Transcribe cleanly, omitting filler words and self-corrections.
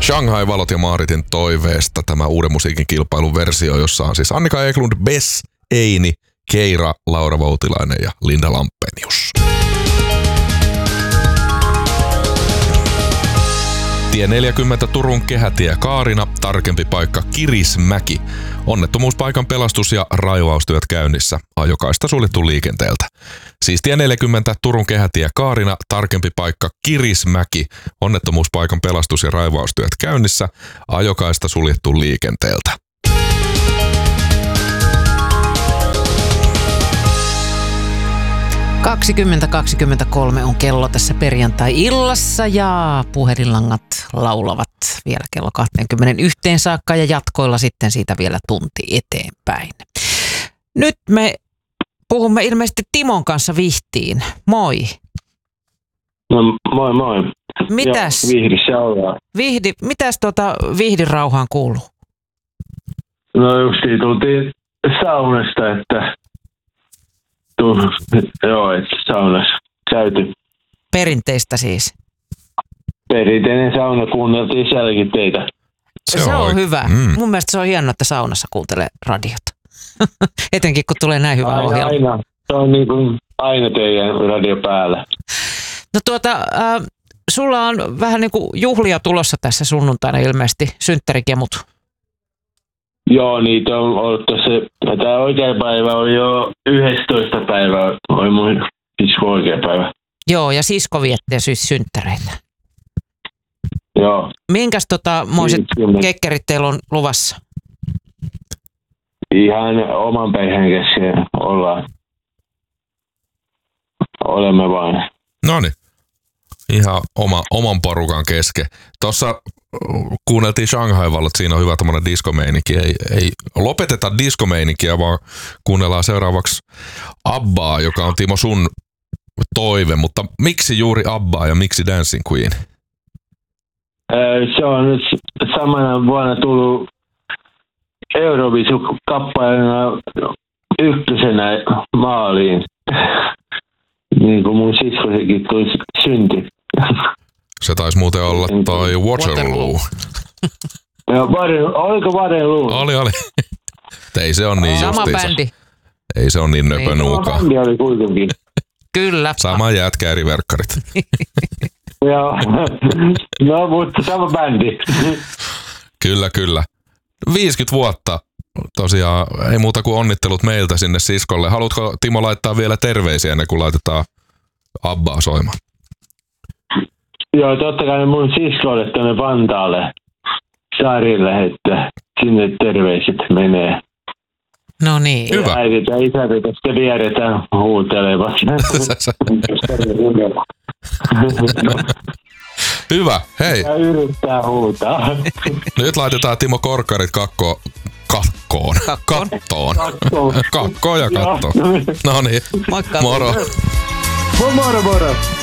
Shanghai-valot ja Maaritin toiveesta tämä uuden musiikin kilpailun versio, jossa on siis Annika Eklund, Bess, Eini, Keira, Laura Voutilainen ja Linda Lampenius. Tie 40 Turun kehätie Kaarina, tarkempi paikka Kirismäki. Onnettomuuspaikan pelastus- ja raivaustyöt käynnissä. Ajokaista suljettu liikenteeltä. Siis tie 40 Turun kehätie Kaarina, tarkempi paikka Kirismäki. Onnettomuuspaikan pelastus- ja raivaustyöt käynnissä. Ajokaista suljettu liikenteeltä. – 20:23 on kello tässä perjantai-illassa ja puhelinlangat laulavat vielä kello 21 saakka ja jatkoilla sitten siitä vielä tunti eteenpäin. Nyt me puhumme ilmeisesti Timon kanssa Vihtiin. Moi. No, moi moi. Mitäs? Vihdissä ollaan. Mitäs Vihdin rauhaan kuuluu? No justiin tultiin saunasta, että että saunassa käyty. Perinteistä siis? Perinteinen sauna, kuunneltiin sielläkin teitä. Se on hyvä. Mun mielestä se on hienoa, että saunassa kuuntelee radiota. Etenkin kun tulee näin hyvä ohjelma. Aina. Se on niin kuin aina teidän radio päällä. No sulla on vähän niin kuin juhlia tulossa tässä sunnuntaina ilmeisesti, synttärikemut. Joo, niitä on ollut tässä. Tämä oikea päivä on jo 11. päivä, oli mun sisko oikea päivä. Joo, ja sisko viettää synttäreitä. Joo. Minkäs moiset kekkerit teillä on luvassa? Ihan oman perheen kesken olemme vain. Noniin. Ihan oman porukan kesken. Tuossa kuunneltiin Shanghai-valot, siinä on hyvä tämmöinen diskomeininki. Ei lopeteta diskomeininkiä, vaan kuunnellaan seuraavaksi Abbaa, joka on Timo sun toive. Mutta miksi juuri Abbaa ja miksi Dancing Queen? Se on nyt samana vuonna tullut Eurovisu-kappaleena ykkösenä maaliin. Niin kuin mun siskosekin tuli synti. Se taisi muuten olla toi Waterloo. Oliko Waterloo? Oli. Ei se on niin sama justiinsa. Bändi. Ei se on niin nöpönuukaan. Sama bändi oli kuitenkin. Kyllä. Sama jätkä eri verkkarit. Joo. No, mutta sama bändi. Kyllä. 50 vuotta. Tosiaan ei muuta kuin onnittelut meiltä sinne siskolle. Haluatko Timo laittaa vielä terveisiä ennen kuin laitetaan Abbaa soimaan? Joo, totta kai mun siskolle tuonne Vantaalle Sarille, että sinne terveiset menee. No niin. Hyvä. Äidit ja isät tästä vieretään huutelevat. Hyvä, hei. Ja yrittää huutaa. Nyt laitetaan Timo Korkkarit kattoon. Kakkoon ja kattoon. No niin, Moikka. moro. Moro.